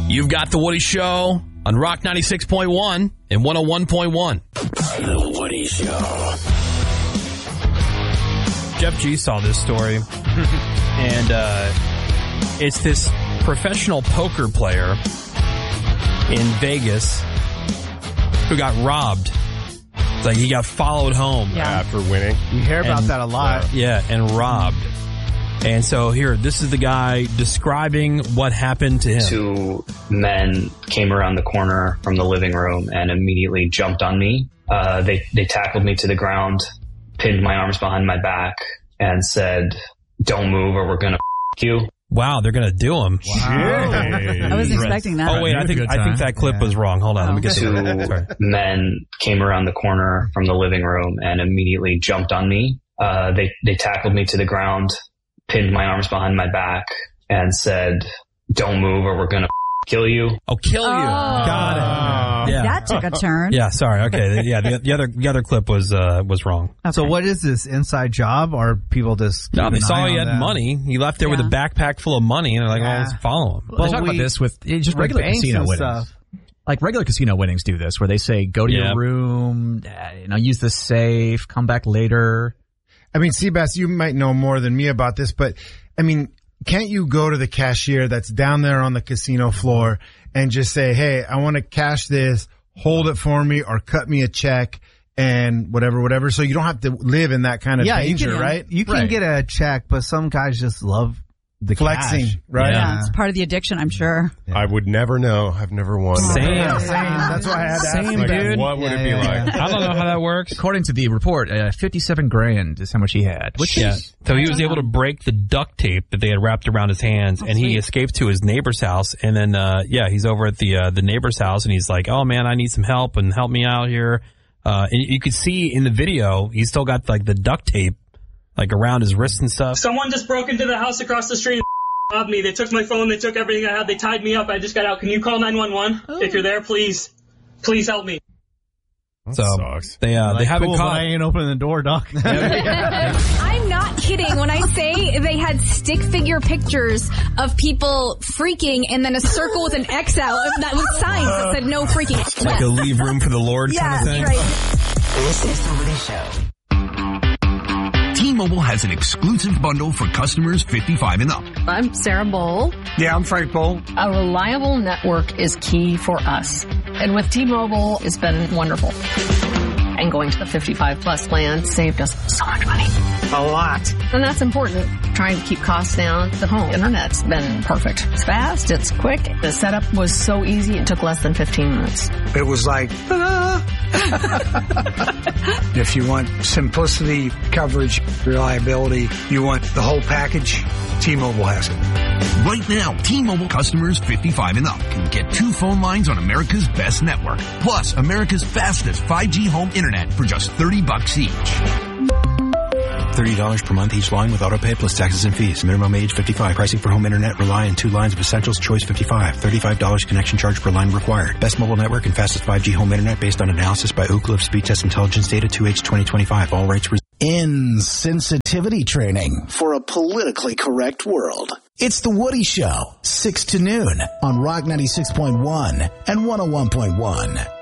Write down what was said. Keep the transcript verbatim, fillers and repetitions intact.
You've got The Woody Show on Rock ninety-six point one and one oh one point one. The Woody Show. Jeff G saw this story, and uh, it's this professional poker player in Vegas who got robbed. It's like he got followed home Yeah. after winning. You hear about And- that a lot. Yeah, and robbed. And so here, this is the guy describing what happened to him. Two men came around the corner from the living room and immediately jumped on me. Uh, they, they tackled me to the ground, pinned my arms behind my back, and said, "Don't move or we're going to f*** you." Wow, they're going to do him. I wasn't expecting that. Oh, wait, I think I think that clip was wrong. Hold on, let me get Two to Sorry. men came around the corner from the living room and immediately jumped on me. Uh, they, they tackled me to the ground, pinned my arms behind my back, and said, "Don't move or we're going to kill you." Oh, kill you. Oh. Got it. Yeah. That took a turn. Yeah, sorry. Okay. Yeah, the, the other the other clip was uh, was wrong. So what is this inside job? Or people just No, keep they an saw eye he on had them? money. He left there with a Yeah. backpack full of money, and they're like, Yeah. "Oh, let's follow him." Well, they talk we- about this with eh, just with regular banks casino and winnings. stuff. Like regular casino winnings do this, where they say, "Go to Yeah. your room, uh, you know, use the safe, come back later." I mean, Seabass, you might know more than me about this, but I mean, can't you go to the cashier that's down there on the casino floor and just say, "Hey, I want to cash this, hold it for me, or cut me a check," and whatever, whatever. So you don't have to live in that kind of Yeah, danger, you can, right? You can Right. get a check, but some guys just love the Flexing, cash. right? Yeah, it's part of the addiction, I'm sure. I would never know. I've never won. Same. Yeah, same. That's why I had to ask. Same, Like, dude. what would Yeah, it be yeah, like? yeah. I don't know how that works. According to the report, uh, fifty-seven grand is how much he had. Which Yeah. is So he was able to break the duct tape that they had wrapped around his hands, and he sweet. escaped to his neighbor's house. And then, uh, yeah, he's over at the uh, the neighbor's house, and he's like, "Oh man, I need some help, and help me out here." Uh, and you could see in the video, he's still got like the duct tape like around his wrists and stuff. Someone just broke into the house across the street and robbed me. They took my phone. They took everything I had. They tied me up. I just got out. Can you call nine one one? If you're there, please. Please help me. So sucks. they uh, they Like, haven't cool, caught. but I ain't opening the door, Doc. I'm not kidding when I say they had stick figure pictures of people freaking and then a circle with an X out that was signs that said no freaking. Like a leave room for the Lord Yeah, kind of thing. right. This is The Woody Show. T-Mobile has an exclusive bundle for customers fifty-five and up. I'm Sarah Bowl. Yeah, I'm Frank Bowl. A reliable network is key for us. And with T-Mobile, it's been wonderful. And going to the fifty-five plus plan saved us so much money. A lot. And that's important. Trying to keep costs down. The home internet's been perfect. It's fast. It's quick. The setup was so easy. It took less than fifteen minutes. It was like, ah. If you want simplicity, coverage, reliability, you want the whole package, T-Mobile has it. Right now, T-Mobile customers fifty-five and up can get two phone lines on America's best network, plus America's fastest five G home internet for just thirty bucks each. thirty dollars per month each line with autopay plus taxes and fees. Minimum age fifty-five. Pricing for home internet rely on two lines of Essentials Choice fifty-five. thirty-five dollars connection charge per line required. Best mobile network and fastest five G home internet based on analysis by Ookla of Speed Test Intelligence data two H twenty twenty-five. All rights reserved. Insensitivity training for a politically correct world. It's The Woody Show, six to noon on Rock ninety-six point one and one oh one point one.